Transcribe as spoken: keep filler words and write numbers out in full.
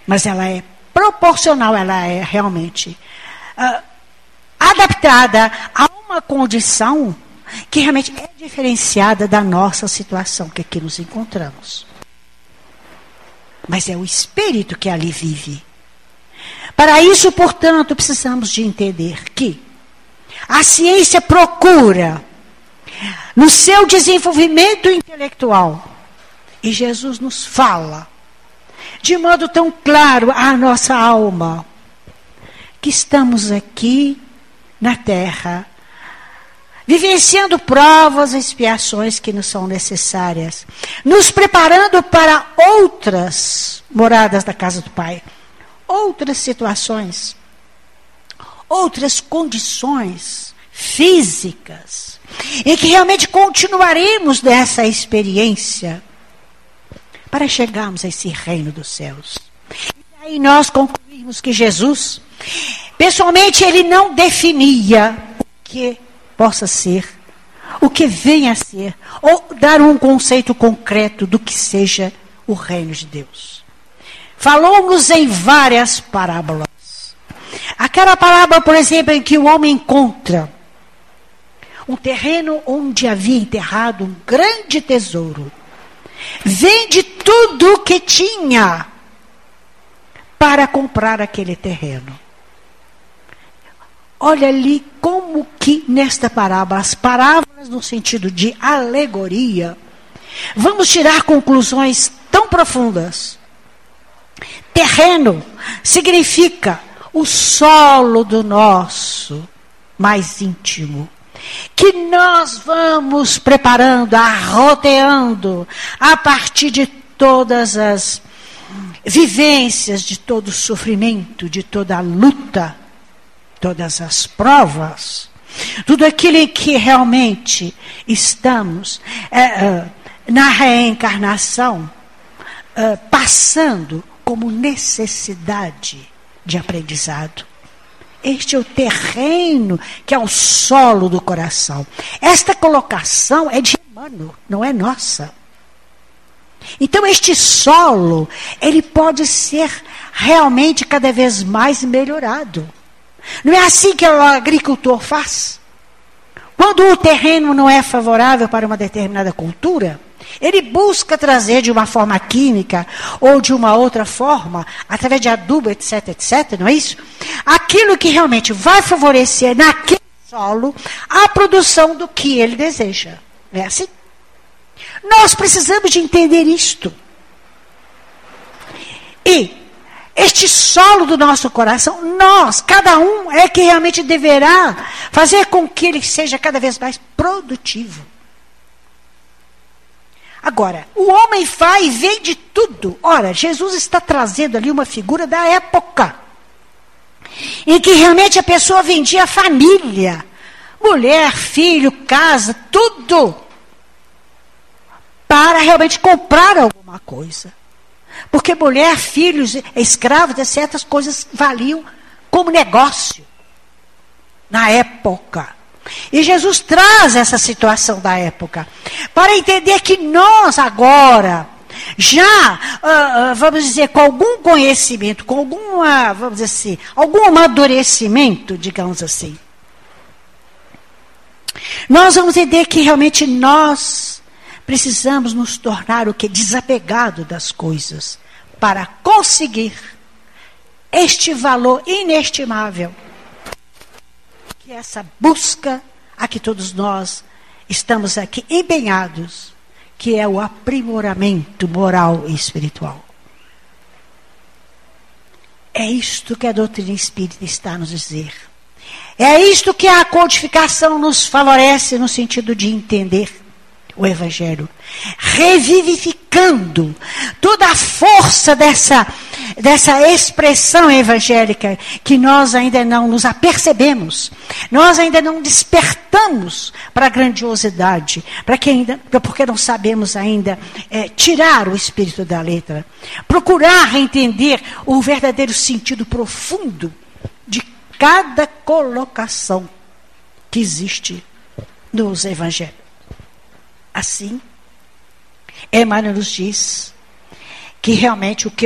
mas ela é proporcional, ela é realmente uh, adaptada a uma condição que realmente é diferenciada da nossa situação que aqui nos encontramos. Mas é o Espírito que ali vive. Para isso, portanto, precisamos de entender que a ciência procura, no seu desenvolvimento intelectual, e Jesus nos fala, de modo tão claro à nossa alma, que estamos aqui na terra, vivenciando provas e expiações que nos são necessárias, nos preparando para outras moradas da casa do Pai, outras situações, outras condições físicas, em que realmente continuaremos nessa experiência para chegarmos a esse reino dos céus. E aí nós concluímos que Jesus, pessoalmente, ele não definia o que possa ser, o que venha a ser, ou dar um conceito concreto do que seja o reino de Deus. Falou-nos em várias parábolas. Aquela parábola, por exemplo, em que o homem encontra um terreno onde havia enterrado um grande tesouro. Vende tudo o que tinha para comprar aquele terreno. Olha ali como que nesta parábola, as parábolas no sentido de alegoria, vamos tirar conclusões tão profundas. Terreno significa o solo do nosso mais íntimo, que nós vamos preparando, arroteando, a partir de todas as vivências, de todo o sofrimento, de toda a luta, todas as provas, tudo aquilo em que realmente estamos é, é, na reencarnação, é, passando como necessidade de aprendizado. Este é o terreno que é o solo do coração. Esta colocação é de Emmanuel, não é nossa. Então este solo, ele pode ser realmente cada vez mais melhorado. Não é assim que o agricultor faz? Quando o terreno não é favorável para uma determinada cultura, ele busca trazer de uma forma química ou de uma outra forma, através de adubo, etc, etc, não é isso? Aquilo que realmente vai favorecer naquele solo a produção do que ele deseja. Não é assim? Nós precisamos de entender isto. E este solo do nosso coração, nós, cada um, é que realmente deverá fazer com que ele seja cada vez mais produtivo. Agora, o homem vai e vende tudo. Ora, Jesus está trazendo ali uma figura da época, em que realmente a pessoa vendia a família, mulher, filho, casa, tudo, para realmente comprar alguma coisa. Porque mulher, filhos, escravos, etcétera, as coisas valiam como negócio na época. E Jesus traz essa situação da época para entender que nós agora, já, uh, uh, vamos dizer, com algum conhecimento, com alguma, vamos dizer assim, algum amadurecimento, digamos assim, nós vamos entender que realmente nós precisamos nos tornar o que? Desapegado das coisas, para conseguir este valor inestimável, que é essa busca a que todos nós estamos aqui empenhados, que é o aprimoramento moral e espiritual. É isto que a doutrina espírita está a nos dizer. É isto que a codificação nos favorece no sentido de entender o Evangelho, revivificando toda a força dessa, dessa expressão evangélica que nós ainda não nos apercebemos, nós ainda não despertamos para a grandiosidade, para que ainda, porque não sabemos ainda é, tirar o espírito da letra, procurar entender o verdadeiro sentido profundo de cada colocação que existe nos Evangelhos. Assim, Emmanuel nos diz que realmente o que